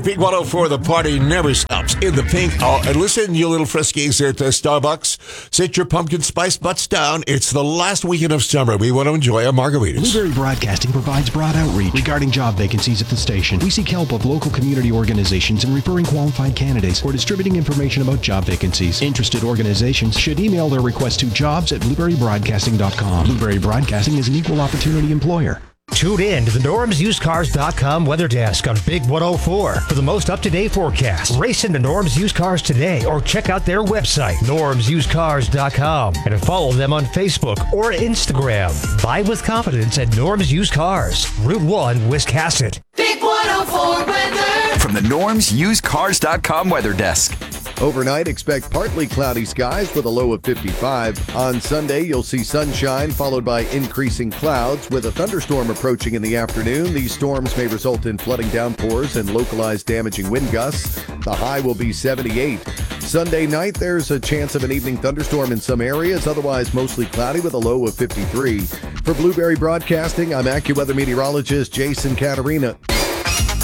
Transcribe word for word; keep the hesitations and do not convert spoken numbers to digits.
Pink one oh four, the party never stops in the Pink. Oh, and listen, you little friskies at uh, Starbucks, sit your pumpkin spice butts down. It's the last weekend of summer. We want to enjoy our margaritas. Blueberry Broadcasting provides broad outreach regarding job vacancies at the station. We seek help of local community organizations in referring qualified candidates or distributing information about job vacancies. Interested organizations should email their request to jobs at blueberry broadcasting dot com. Blueberry Broadcasting is an equal opportunity employer. Tune in to the Norms Used Cars dot com weather desk on Big one oh four for the most up-to-date forecast. Race into Norms Used Cars today or check out their website, Norms Used Cars dot com, and follow them on Facebook or Instagram. Buy with confidence at Norms Used Cars, Route one, Wiscasset. Big one oh four weather from the Norms Used Cars dot com weather desk. Overnight, expect partly cloudy skies with a low of fifty-five. On Sunday, you'll see sunshine followed by increasing clouds with a thunderstorm approaching in the afternoon. These storms may result in flooding downpours and localized damaging wind gusts. The high will be seventy-eight. Sunday night, there's a chance of an evening thunderstorm in some areas, otherwise mostly cloudy with a low of fifty-three. For Blueberry Broadcasting, I'm AccuWeather meteorologist Jason Caterina.